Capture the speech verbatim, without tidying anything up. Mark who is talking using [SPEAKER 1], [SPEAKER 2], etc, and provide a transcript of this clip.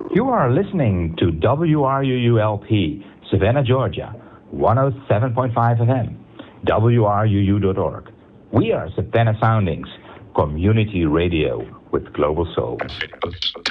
[SPEAKER 1] You are listening to W R U U L P, Savannah, Georgia, one oh seven point five F M, W R U U dot org. We are Savannah Soundings, community radio with global soul.